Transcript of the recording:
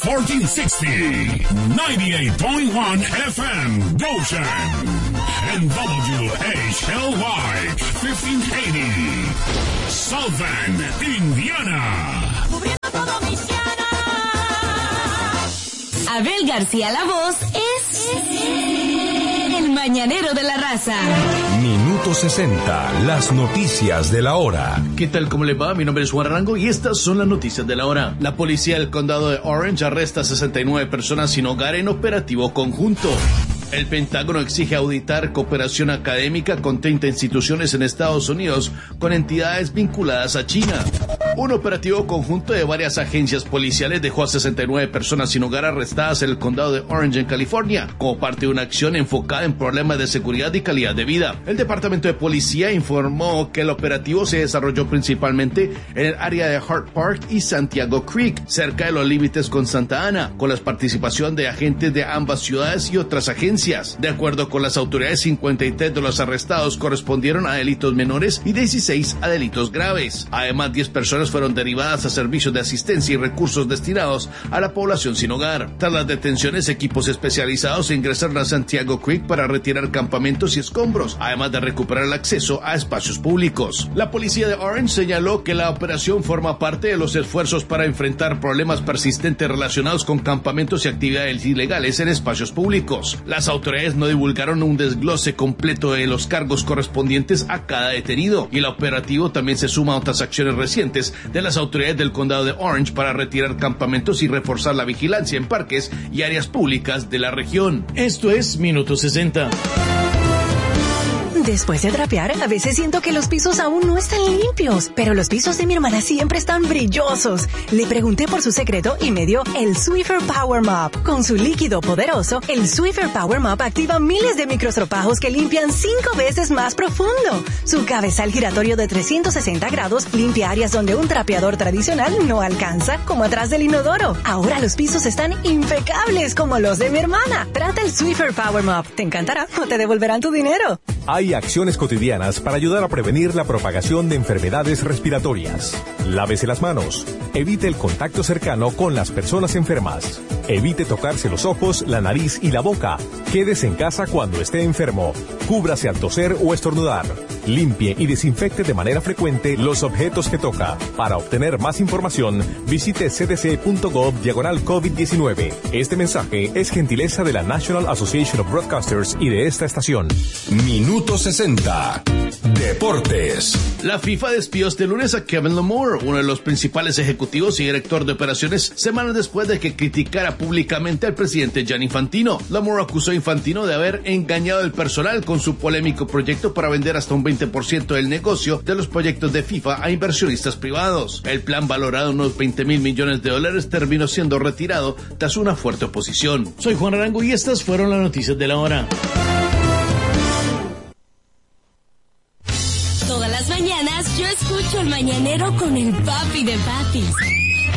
1460, 98.1 FM, Goshen, and WHLY, 1580, South Bend, Indiana. Cubriendo todo Michiana. Abel García La Voz es el mañanero de la raza. Minuto 60, las noticias de la hora. ¿Qué tal? ¿Cómo le va? Mi nombre es Juan Arango y estas son las noticias de la hora. La policía del condado de Orange arresta a 69 personas sin hogar en operativo conjunto. El Pentágono exige auditar cooperación académica con 30 instituciones en Estados Unidos con entidades vinculadas a China. Un operativo conjunto de varias agencias policiales dejó a 69 personas sin hogar arrestadas en el condado de Orange, en California, como parte de una acción enfocada en problemas de seguridad y calidad de vida. El Departamento de Policía informó que el operativo se desarrolló principalmente en el área de Hart Park y Santiago Creek, cerca de los límites con Santa Ana, con la participación de agentes de ambas ciudades y otras agencias. De acuerdo con las autoridades, 53 de los arrestados correspondieron a delitos menores y 16 a delitos graves. Además, 10 personas fueron derivadas a servicios de asistencia y recursos destinados a la población sin hogar. Tras las detenciones, equipos especializados ingresaron a Santiago Creek para retirar campamentos y escombros, además de recuperar el acceso a espacios públicos. La policía de Orange señaló que la operación forma parte de los esfuerzos para enfrentar problemas persistentes relacionados con campamentos y actividades ilegales en espacios públicos. Las autoridades no divulgaron un desglose completo de los cargos correspondientes a cada detenido, y el operativo también se suma a otras acciones recientes de las autoridades del condado de Orange para retirar campamentos y reforzar la vigilancia en parques y áreas públicas de la región. Esto es Minuto 60. Después de trapear, a veces siento que los pisos aún no están limpios, pero los pisos de mi hermana siempre están brillosos. Le pregunté por su secreto y me dio el Swiffer Power Mop. Con su líquido poderoso, el Swiffer Power Mop activa miles de microstropajos que limpian 5 veces más profundo. Su cabezal giratorio de 360 grados limpia áreas donde un trapeador tradicional no alcanza, como atrás del inodoro. Ahora los pisos están impecables como los de mi hermana. Trata el Swiffer Power Mop. Te encantará o te devolverán tu dinero. Hay acciones cotidianas para ayudar a prevenir la propagación de enfermedades respiratorias. Lávese las manos. Evite el contacto cercano con las personas enfermas. Evite tocarse los ojos, la nariz y la boca. Quédese en casa cuando esté enfermo. Cúbrase al toser o estornudar. Limpie y desinfecte de manera frecuente los objetos que toca. Para obtener más información, visite cdc.gov/COVID-19. Este mensaje es gentileza de la National Association of Broadcasters y de esta estación. Minuto 60, Deportes. La FIFA despidió este lunes a Kevin Lamore, uno de los principales ejecutivos y director de operaciones, semanas después de que criticara públicamente al presidente Gianni Infantino. Lamore acusó a Infantino de haber engañado al personal con su polémico proyecto para vender hasta un 20% del negocio de los proyectos de FIFA a inversionistas privados. El plan, valorado en unos $20,000 millones, terminó siendo retirado tras una fuerte oposición. Soy Juan Arango y estas fueron las noticias de la hora. Todas las mañanas yo escucho el mañanero con el papi de papis.